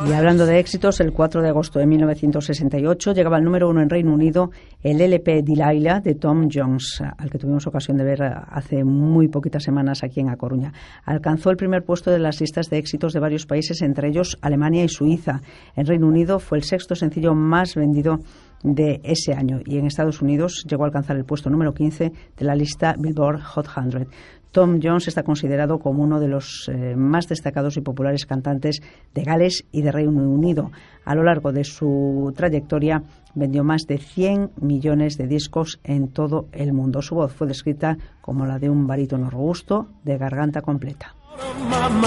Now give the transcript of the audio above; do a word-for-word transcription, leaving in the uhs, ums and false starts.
Y hablando de éxitos, el cuatro de agosto de mil novecientos sesenta y ocho llegaba al número uno en Reino Unido el L P Delilah de Tom Jones, al que tuvimos ocasión de ver hace muy poquitas semanas aquí en A Coruña. Alcanzó el primer puesto de las listas de éxitos de varios países, entre ellos Alemania y Suiza. En Reino Unido fue el sexto sencillo más vendido de ese año y en Estados Unidos llegó a alcanzar el puesto número quince de la lista Billboard Hot cien. Tom Jones está considerado como uno de los eh, más destacados y populares cantantes de Gales y de Reino Unido. A lo largo de su trayectoria vendió más de cien millones de discos en todo el mundo. Su voz fue descrita como la de un barítono robusto de garganta completa.